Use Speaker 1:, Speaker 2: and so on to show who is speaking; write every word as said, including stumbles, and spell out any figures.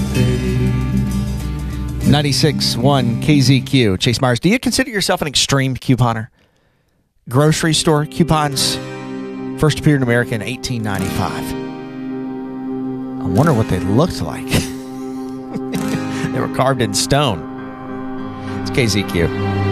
Speaker 1: ninety-six point one K Z Q. Chase Myers, do you consider yourself an extreme couponer? Grocery store coupons first appeared in America in eighteen ninety-five. I wonder what they looked like. They were carved in stone. It's K Z Q.